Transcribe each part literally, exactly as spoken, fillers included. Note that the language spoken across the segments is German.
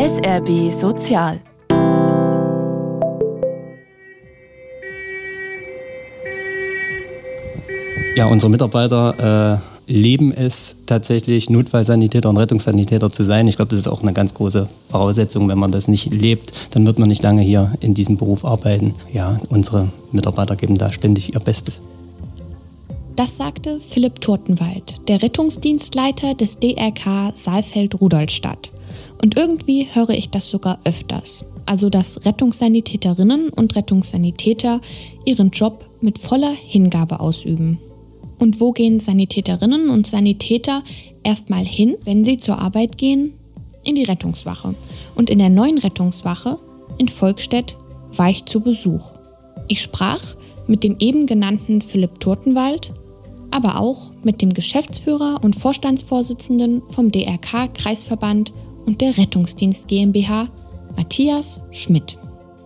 S R B Sozial. Ja, unsere Mitarbeiter äh, leben es tatsächlich, Notfallsanitäter und Rettungssanitäter zu sein. Ich glaube, das ist auch eine ganz große Voraussetzung. Wenn man das nicht lebt, dann wird man nicht lange hier in diesem Beruf arbeiten. Ja, unsere Mitarbeiter geben da ständig ihr Bestes. Das sagte Philipp Turtenwald, der Rettungsdienstleiter des D R K Saalfeld-Rudolstadt. Und irgendwie höre ich das sogar öfters. Also, dass Rettungssanitäterinnen und Rettungssanitäter ihren Job mit voller Hingabe ausüben. Und wo gehen Sanitäterinnen und Sanitäter erstmal hin, wenn sie zur Arbeit gehen? In die Rettungswache. Und in der neuen Rettungswache in Volkstedt war ich zu Besuch. Ich sprach mit dem eben genannten Philipp Turtenwald, aber auch mit dem Geschäftsführer und Vorstandsvorsitzenden vom D R K-Kreisverband und der Rettungsdienst GmbH, Matthias Schmidt.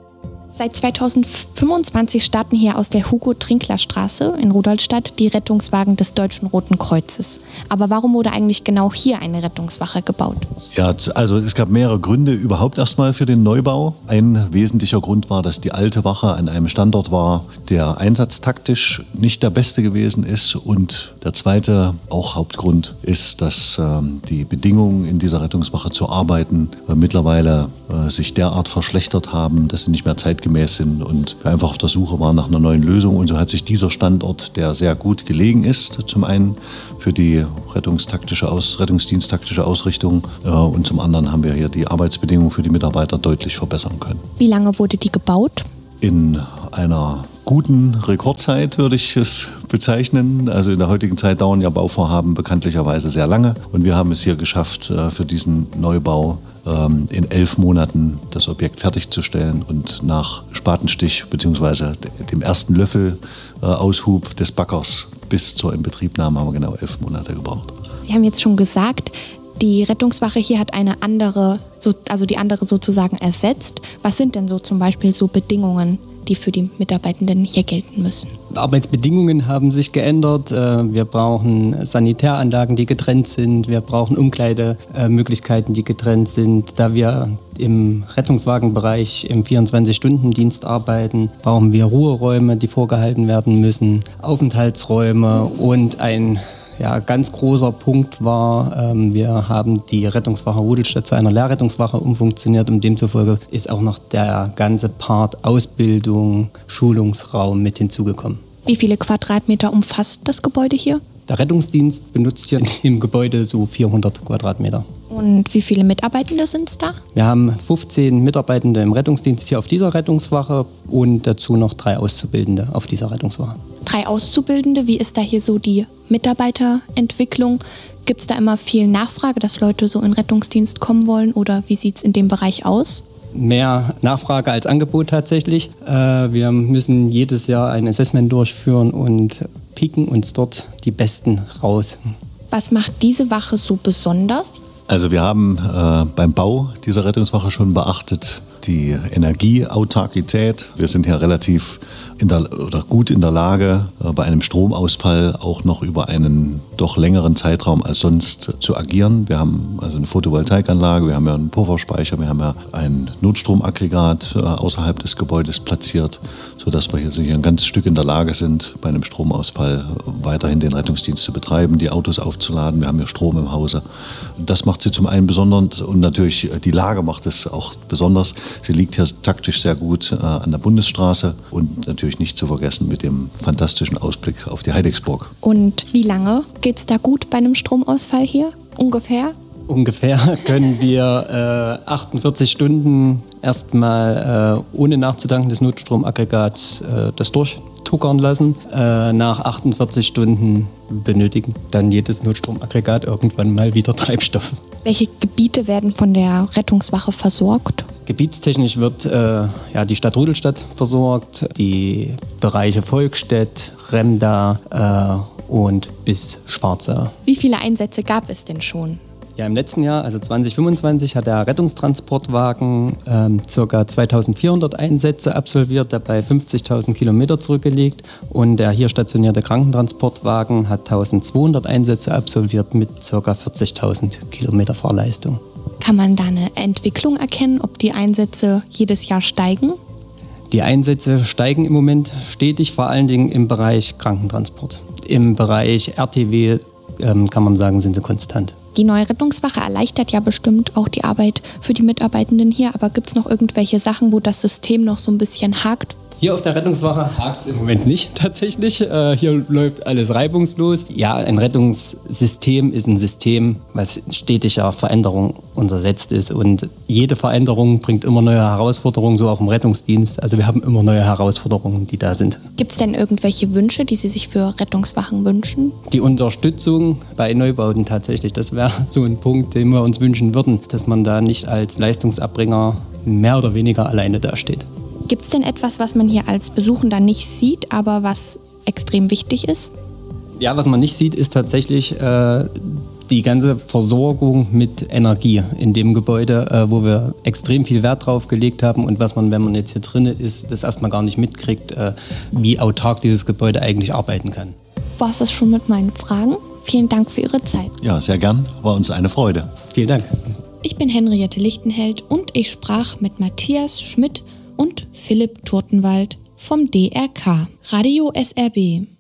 Seit zweitausendfünfundzwanzig starten hier aus der Hugo-Trinkler-Straße in Rudolstadt die Rettungswagen des Deutschen Roten Kreuzes. Aber warum wurde eigentlich genau hier eine Rettungswache gebaut? Ja, also es gab mehrere Gründe überhaupt erstmal für den Neubau. Ein wesentlicher Grund war, dass die alte Wache an einem Standort war, der einsatztaktisch nicht der beste gewesen ist. Und der zweite, auch Hauptgrund, ist, dass ähm, die Bedingungen in dieser Rettungswache zu arbeiten äh, mittlerweile äh, sich derart verschlechtert haben, dass sie nicht mehr zeitgemäß sind und wir einfach auf der Suche waren nach einer neuen Lösung. Und so hat sich dieser Standort, der sehr gut gelegen ist, zum einen für die rettungstaktische Aus, rettungsdiensttaktische Ausrichtung äh, und zum anderen haben wir hier die Arbeitsbedingungen für die Mitarbeiter deutlich verbessern können. Wie lange wurde die gebaut? In einer guten Rekordzeit würde ich es bezeichnen. Also in der heutigen Zeit dauern ja Bauvorhaben bekanntlicherweise sehr lange und wir haben es hier geschafft, äh, für diesen Neubau in elf Monaten das Objekt fertigzustellen und nach Spatenstich bzw. dem ersten Löffel-Aushub des Backers bis zur Inbetriebnahme haben wir genau elf Monate gebraucht. Sie haben jetzt schon gesagt, die Rettungswache hier hat eine andere, also die andere sozusagen ersetzt. Was sind denn so zum Beispiel so Bedingungen, die für die Mitarbeitenden hier gelten müssen? Arbeitsbedingungen haben sich geändert. Wir brauchen Sanitäranlagen, die getrennt sind. Wir brauchen Umkleidemöglichkeiten, die getrennt sind. Da wir im Rettungswagenbereich im vierundzwanzig-Stunden-Dienst arbeiten, brauchen wir Ruheräume, die vorgehalten werden müssen, Aufenthaltsräume und ein Ja, ganz großer Punkt war, ähm, wir haben die Rettungswache Rudolstadt zu einer Lehrrettungswache umfunktioniert und demzufolge ist auch noch der ganze Part Ausbildung, Schulungsraum mit hinzugekommen. Wie viele Quadratmeter umfasst das Gebäude hier? Der Rettungsdienst benutzt hier im Gebäude so vierhundert Quadratmeter. Und wie viele Mitarbeitende sind es da? Wir haben fünfzehn Mitarbeitende im Rettungsdienst hier auf dieser Rettungswache und dazu noch drei Auszubildende auf dieser Rettungswache. Drei Auszubildende, wie ist da hier so die Mitarbeiterentwicklung? Gibt es da immer viel Nachfrage, dass Leute so in Rettungsdienst kommen wollen oder wie sieht es in dem Bereich aus? Mehr Nachfrage als Angebot tatsächlich. Wir müssen jedes Jahr ein Assessment durchführen und picken uns dort die Besten raus. Was macht diese Wache so besonders? Also wir haben äh, beim Bau dieser Rettungswache schon beachtet die Energieautarkität. Wir sind hier relativ in der, oder gut in der Lage, äh, bei einem Stromausfall auch noch über einen doch längeren Zeitraum als sonst zu agieren. Wir haben also eine Photovoltaikanlage, wir haben ja einen Pufferspeicher, wir haben ja ein Notstromaggregat äh, außerhalb des Gebäudes platziert, sodass wir hier sicher ein ganzes Stück in der Lage sind, bei einem Stromausfall weiterhin den Rettungsdienst zu betreiben, die Autos aufzuladen. Wir haben hier Strom im Hause. Das macht sie zum einen besonders und natürlich die Lage macht es auch besonders. Sie liegt hier taktisch sehr gut äh, an der Bundesstraße und natürlich nicht zu vergessen mit dem fantastischen Ausblick auf die Heidecksburg. Und wie lange geht es da gut bei einem Stromausfall hier? Ungefähr? Ungefähr können wir äh, achtundvierzig Stunden erstmal äh, ohne nachzutanken des Notstromaggregats äh, das durchtuckern lassen. Äh, nach achtundvierzig Stunden benötigen dann jedes Notstromaggregat irgendwann mal wieder Treibstoff. Welche Gebiete werden von der Rettungswache versorgt? Gebietstechnisch wird äh, ja, die Stadt Rudolstadt versorgt, die Bereiche Volkstedt, Remda äh, und bis Schwarzau. Wie viele Einsätze gab es denn schon? Ja, im letzten Jahr, also zwanzig fünfundzwanzig, hat der Rettungstransportwagen ähm, ca. zweitausendvierhundert Einsätze absolviert, dabei fünfzigtausend Kilometer zurückgelegt. Und der hier stationierte Krankentransportwagen hat eintausendzweihundert Einsätze absolviert mit ca. vierzigtausend Kilometer Fahrleistung. Kann man da eine Entwicklung erkennen, ob die Einsätze jedes Jahr steigen? Die Einsätze steigen im Moment stetig, vor allen Dingen im Bereich Krankentransport. Im Bereich R T W ähm, kann man sagen, sind sie konstant. Die neue Rettungswache erleichtert ja bestimmt auch die Arbeit für die Mitarbeitenden hier, aber gibt es noch irgendwelche Sachen, wo das System noch so ein bisschen hakt? Hier auf der Rettungswache hakt es im Moment nicht tatsächlich. Äh, hier läuft alles reibungslos. Ja, ein Rettungssystem ist ein System, was stetiger Veränderung untersetzt ist. Und jede Veränderung bringt immer neue Herausforderungen, so auch im Rettungsdienst. Also wir haben immer neue Herausforderungen, die da sind. Gibt es denn irgendwelche Wünsche, die Sie sich für Rettungswachen wünschen? Die Unterstützung bei Neubauten tatsächlich, das wäre so ein Punkt, den wir uns wünschen würden, dass man da nicht als Leistungserbringer mehr oder weniger alleine dasteht. Gibt es denn etwas, was man hier als Besuchender nicht sieht, aber was extrem wichtig ist? Ja, was man nicht sieht, ist tatsächlich äh, die ganze Versorgung mit Energie in dem Gebäude, äh, wo wir extrem viel Wert drauf gelegt haben und was man, wenn man jetzt hier drin ist, das erstmal gar nicht mitkriegt, äh, wie autark dieses Gebäude eigentlich arbeiten kann. War es das schon mit meinen Fragen? Vielen Dank für Ihre Zeit. Ja, sehr gern. War uns eine Freude. Vielen Dank. Ich bin Henriette Lichtenheld und ich sprach mit Matthias Schmidt und Philipp Turtenwald vom D R K. Radio S R B.